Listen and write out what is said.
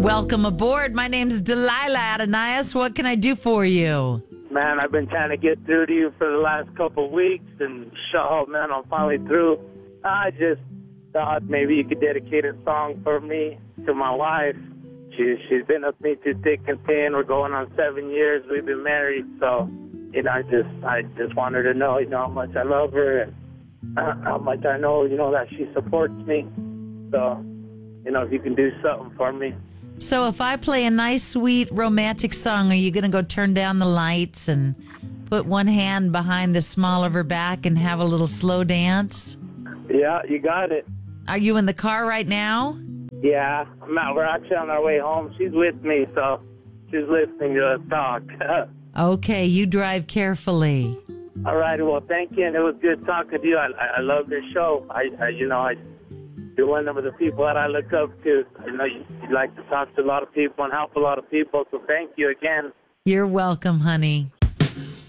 Welcome aboard. My name's Delilah Adonias. What can I do for you? Man, I've been trying to get through to you for the last couple of weeks, and man, I'm finally through. I just thought maybe you could dedicate a song for me to my wife. She's been with me through thick and thin. We're going on 7 years. We've been married, so I just want her to know, how much I love her and how much I know, that she supports me. So, if you can do something for me. So if I play a nice, sweet, romantic song, are you going to go turn down the lights and put one hand behind the small of her back and have a little slow dance? Yeah, you got it. Are you in the car right now? Yeah, we're actually on our way home. She's with me, so she's listening to us talk. Okay, you drive carefully. All right, well, thank you, and it was good talking to you. I love this show. You're one of the people that I look up to. You like to talk to a lot of people and help a lot of people, so thank you again. You're welcome, honey.